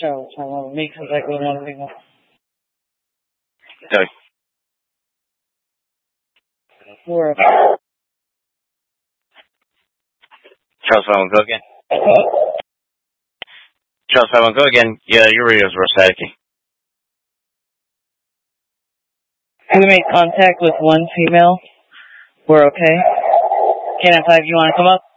Charles, I want to make contact with one people. Doug. We're Charles 5-1, go again. Charles 5-1, go again. Yeah, your radios were staticky. We made contact with one female. We're okay. K95, you want to come up?